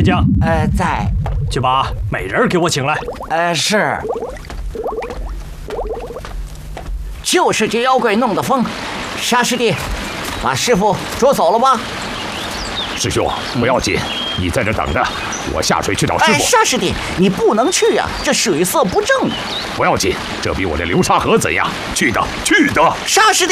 名将？ 在。 去把美人给我请来。 是。就是这妖怪弄的疯，沙师弟，把师傅捉走了吧？ 师兄，不要紧，你在这等着，我下水去找师傅。 沙师弟，你不能去呀，这水色不正。 不要紧，这比我这流沙河怎样？去的。 沙师弟。